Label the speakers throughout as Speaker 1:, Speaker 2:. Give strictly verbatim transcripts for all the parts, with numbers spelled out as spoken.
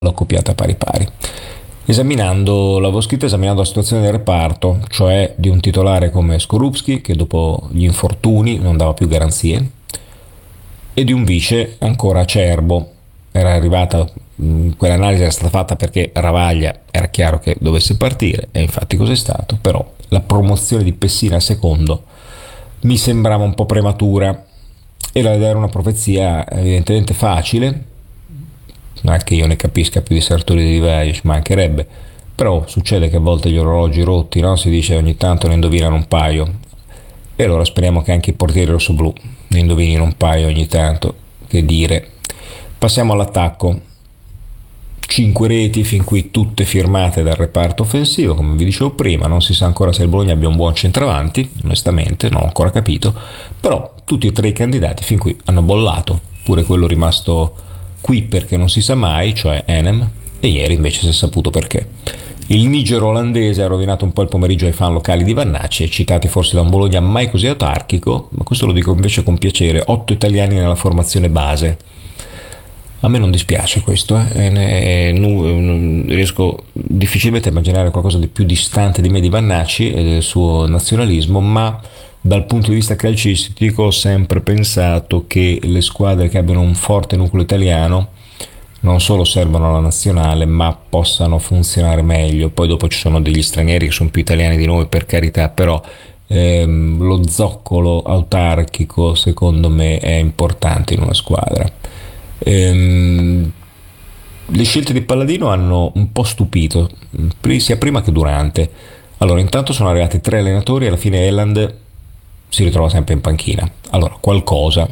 Speaker 1: l'ho copiata pari pari. Esaminando, l'avevo scritta esaminando la situazione del reparto, cioè di un titolare come Skorupski, che dopo gli infortuni non dava più garanzie, e di un vice ancora acerbo. Era arrivata, mh, quell'analisi era stata fatta perché Ravaglia era chiaro che dovesse partire, e infatti cos'è stato, però la promozione di Pessina al secondo mi sembrava un po' prematura, era era una profezia evidentemente facile, non è che io ne capisca più di Sartori di Vajic, mancherebbe, però succede che a volte gli orologi rotti, no? Si dice ogni tanto ne indovinano un paio, e allora speriamo che anche i portieri rossoblù ne indovinino un paio ogni tanto, che dire. Passiamo all'attacco. Cinque reti, fin qui tutte firmate dal reparto offensivo, come vi dicevo prima. Non si sa ancora se il Bologna abbia un buon centravanti, onestamente, non ho ancora capito, però tutti e tre i candidati fin qui hanno bollato, pure quello rimasto qui perché non si sa mai, cioè Enem, e ieri invece si è saputo perché. Il Niger olandese ha rovinato un po' il pomeriggio ai fan locali di Vannacci, eccitati forse da un Bologna mai così autarchico, ma questo lo dico invece con piacere, otto italiani nella formazione base. A me non dispiace questo, eh. E non riesco difficilmente a immaginare qualcosa di più distante di me di Vannacci e del suo nazionalismo, ma dal punto di vista calcistico ho sempre pensato che le squadre che abbiano un forte nucleo italiano non solo servono alla nazionale, ma possano funzionare meglio. Poi dopo ci sono degli stranieri che sono più italiani di noi, per carità, però ehm, lo zoccolo autarchico secondo me è importante in una squadra. Ehm, le scelte di Palladino hanno un po' stupito, sia prima che durante. Allora, intanto sono arrivati tre allenatori e alla fine Eland si ritrova sempre in panchina. Allora, qualcosa,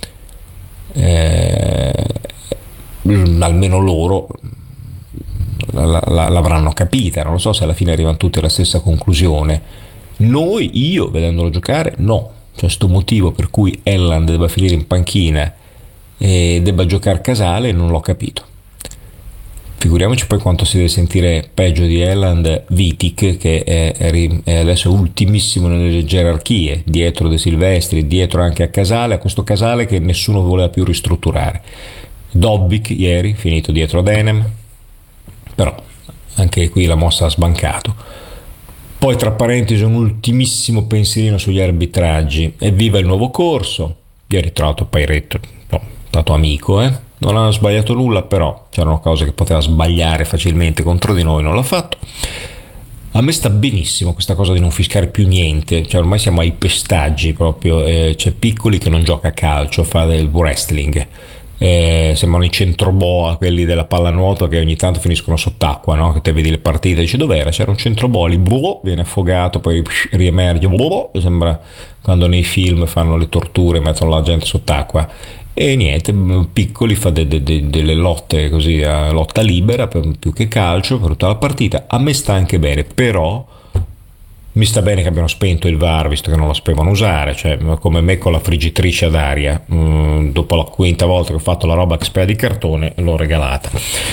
Speaker 1: eh, almeno loro la, la, l'avranno capita. Non lo so se alla fine arrivano tutti alla stessa conclusione. Noi, io, vedendolo giocare, no. C'è sto motivo per cui Eland debba finire in panchina e debba giocare Casale, non l'ho capito. Figuriamoci poi quanto si deve sentire peggio di Eland Vitic, che è, è adesso ultimissimo nelle gerarchie, dietro De Silvestri, dietro anche a Casale, a questo Casale che nessuno voleva più ristrutturare. Dobbik ieri finito dietro ad Enem, però anche qui la mossa ha sbancato. Poi tra parentesi un ultimissimo pensierino sugli arbitraggi. Evviva il nuovo corso, ieri tra l'altro Pairetto, no, stato amico, eh? Non ha sbagliato nulla, però c'erano cose che poteva sbagliare facilmente contro di noi, non l'ha fatto. A me sta benissimo questa cosa di non fischiare più niente, cioè ormai siamo ai pestaggi proprio, eh, c'è Piccoli che non gioca a calcio, fa del wrestling, eh, sembrano i centroboa, quelli della pallanuoto che ogni tanto finiscono sott'acqua, no? Che te vedi le partite, dici dov'era? C'era un centroboa lì, boh, viene affogato, poi riemerge, boh, sembra quando nei film fanno le torture, mettono la gente sott'acqua. E niente, Piccoli fa de, de, de, delle lotte così, a lotta libera, per, più che calcio, per tutta la partita. A me sta anche bene, però mi sta bene che abbiano spento il V A R, visto che non lo sapevano usare, cioè come me con la friggitrice ad aria, mm, dopo la quinta volta che ho fatto la roba che spera di cartone, l'ho regalata.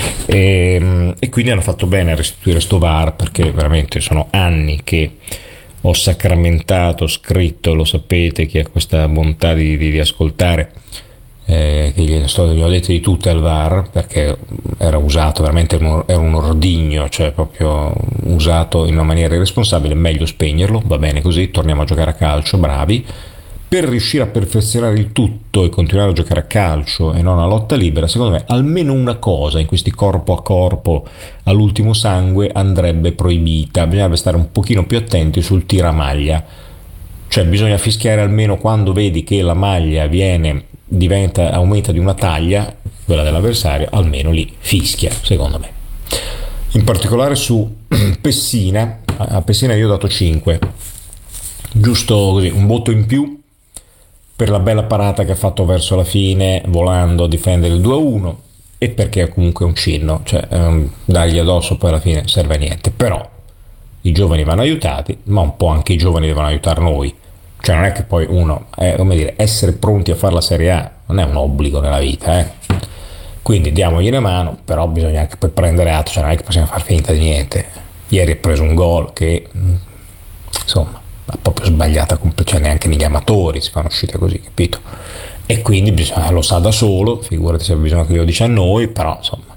Speaker 1: E, e quindi hanno fatto bene a restituire sto V A R, perché veramente sono anni che ho sacramentato, scritto, lo sapete, chi ha questa bontà di, di, di ascoltare, Eh, che gli, sto, gli ho detto di tutte al V A R, perché era usato veramente, era un ordigno, cioè proprio usato in una maniera irresponsabile. Meglio spegnerlo, va bene così, torniamo a giocare a calcio, bravi. Per riuscire a perfezionare il tutto e continuare a giocare a calcio e non a lotta libera, secondo me almeno una cosa in questi corpo a corpo all'ultimo sangue andrebbe proibita. Bisognerebbe stare un pochino più attenti sul tiramaglia, cioè bisogna fischiare almeno quando vedi che la maglia viene diventa aumenta di una taglia, quella dell'avversario, almeno lì fischia, secondo me. In particolare su Pessina, a Pessina io ho dato cinque, giusto così, un voto in più per la bella parata che ha fatto verso la fine volando a difendere il due a uno, e perché è comunque un cinno, cioè um, dargli addosso poi alla fine serve a niente. Però i giovani vanno aiutati, ma un po' anche i giovani devono aiutare noi. Cioè non è che poi uno, è, come dire, essere pronti a fare la Serie A non è un obbligo nella vita, eh? Quindi diamogli una mano, però bisogna anche poi prendere atto, cioè non è che possiamo far finta di niente. Ieri ha preso un gol che, insomma, ha proprio sbagliata, cioè neanche negli amatori si fanno uscite così, capito? E quindi bisogna, lo sa da solo, figurati se bisogna che lo dice a noi, però insomma